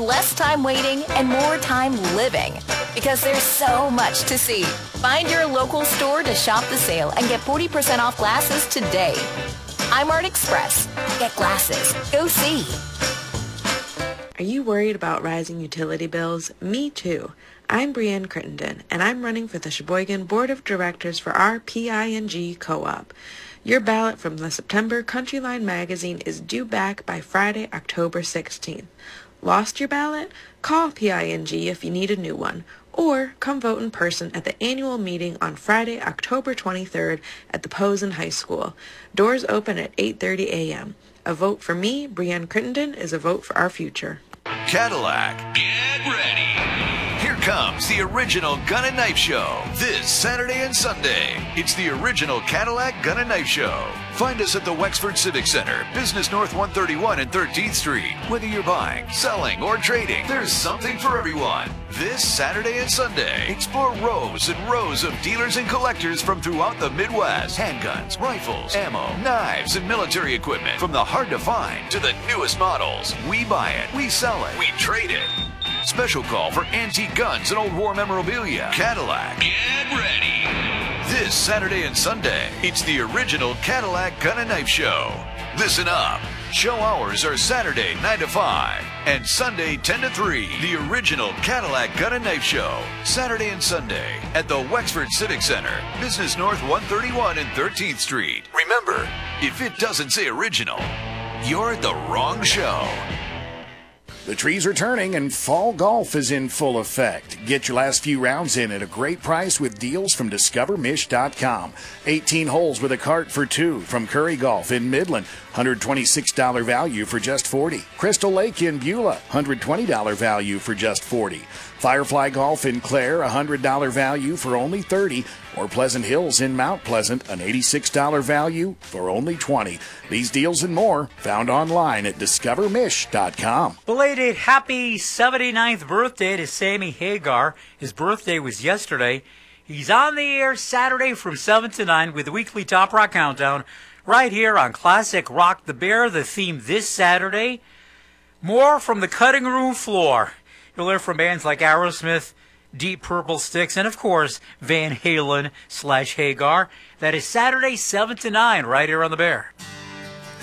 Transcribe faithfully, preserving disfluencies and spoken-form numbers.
less time waiting and more time living. Because there's so much to see. Find your local store to shop the sale and get forty percent off glasses today. iMart Express. Get glasses. Go see. Are you worried about rising utility bills? Me too. I'm Brienne Crittenden, and I'm running for the Sheboygan Board of Directors for our P I N G Co-op. Your ballot from the September Countryline magazine is due back by Friday, October sixteenth. Lost your ballot? Call P I N G if you need a new one, or come vote in person at the annual meeting on Friday, October twenty-third at the Posen High School. Doors open at eight thirty a.m. A vote for me, Brienne Crittenden, is a vote for our future. Cadillac, get ready. Here comes the original Gun and Knife Show this Saturday and Sunday. It's the original Cadillac Gun and Knife Show. Find us at the Wexford Civic Center, Business North one thirty-one and thirteenth Street. Whether you're buying, selling, or trading, there's something for everyone. This Saturday and Sunday, explore rows and rows of dealers and collectors from throughout the Midwest. Handguns, rifles, ammo, knives, and military equipment. From the hard to find to the newest models. We buy it, we sell it, we trade it. Special call for antique guns and old war memorabilia. Cadillac, get ready. This Saturday and Sunday, it's the original Cadillac Gun and Knife Show. Listen up. Show hours are Saturday nine to five and Sunday ten to three. The original Cadillac Gun and Knife Show. Saturday and Sunday at the Wexford Civic Center, Business North one thirty-one and thirteenth Street. Remember, if it doesn't say original, you're at the wrong show. The trees are turning and fall golf is in full effect. Get your last few rounds in at a great price with deals from Discover Mish dot com. eighteen holes with a cart for two from Curry Golf in Midland. one hundred twenty-six dollars value for just forty dollars. Crystal Lake in Beulah. one hundred twenty dollars value for just forty dollars. Firefly Golf in Clare. one hundred dollars value for only thirty dollars. Or Pleasant Hills in Mount Pleasant. An eighty-six dollars value for only twenty dollars. These deals and more found online at Discover Mish dot com. Belated happy seventy-ninth birthday to Sammy Hagar. His birthday was yesterday. He's on the air Saturday from seven to nine with the weekly Top Rock Countdown right here on Classic Rock the Bear. The theme this Saturday, more from the cutting room floor. You'll hear from bands like Aerosmith, Deep Purple, Styx, and of course Van Halen slash Hagar. That is Saturday seven to nine right here on the Bear.